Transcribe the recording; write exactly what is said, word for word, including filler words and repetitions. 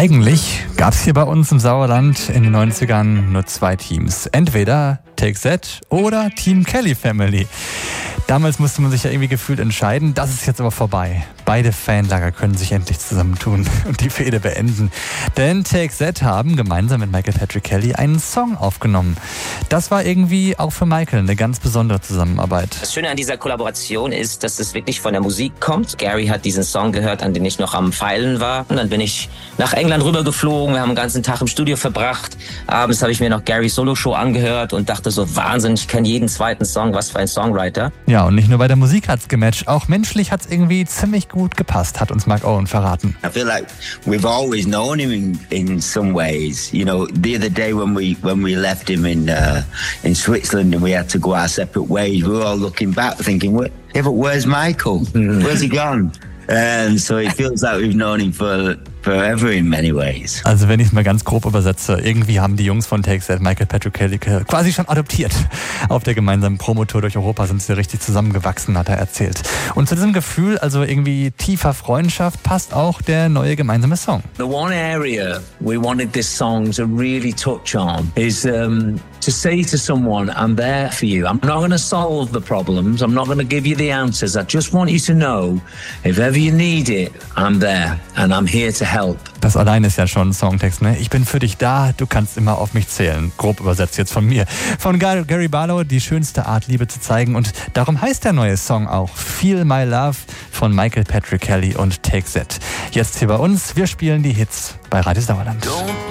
Eigentlich gab es hier bei uns im Sauerland in den neunzigern nur zwei Teams. Entweder Take That oder Team Kelly Family. Damals musste man sich ja irgendwie gefühlt entscheiden. Das ist jetzt aber vorbei. Beide Fanlager können sich endlich zusammentun und die Fehde beenden. Denn Take That haben gemeinsam mit Michael Patrick Kelly einen Song aufgenommen. Das war irgendwie auch für Michael eine ganz besondere Zusammenarbeit. Das Schöne an dieser Kollaboration ist, dass es wirklich von der Musik kommt. Gary hat diesen Song gehört, an den ich noch am Feilen war. Und dann bin ich nach England rübergeflogen. Wir haben den ganzen Tag im Studio verbracht. Abends habe ich mir noch Garys Solo-Show angehört und dachte so, Wahnsinn, ich kenne jeden zweiten Song, was für ein Songwriter. Ja, und nicht nur bei der Musik hat's gematcht, auch menschlich hat's irgendwie ziemlich gut gepasst, hat uns Mark Owen verraten. I feel like we've always known him in, in some ways. You know, the other day when we when we left him in uh, in Switzerland and we had to go our separate ways, we were all looking back thinking, "What? Yeah, but where's Michael? Where's he gone?" And so it feels like we've known him for forever in many ways. Also wenn ich es mal ganz grob übersetze, irgendwie haben die Jungs von Take That Michael Patrick Kelly quasi schon adoptiert. Auf der gemeinsamen Promotour durch Europa sind sie richtig zusammengewachsen, hat er erzählt. Und zu diesem Gefühl, also irgendwie tiefer Freundschaft, passt auch der neue gemeinsame Song. The one area we wanted this song to really touch on is um, to say to someone, I'm there for you. I'm not going to solve the problems. I'm not going to give you the answers. I just want you to know, if ever you need it, I'm there and I'm here to help. Das allein ist ja schon ein Songtext, ne? Ich bin für dich da, du kannst immer auf mich zählen. Grob übersetzt jetzt von mir. Von Gary Barlow, die schönste Art, Liebe zu zeigen. Und darum heißt der neue Song auch Feel My Love von Michael Patrick Kelly und Take That. Jetzt hier bei uns, wir spielen die Hits bei Radio Sauerland.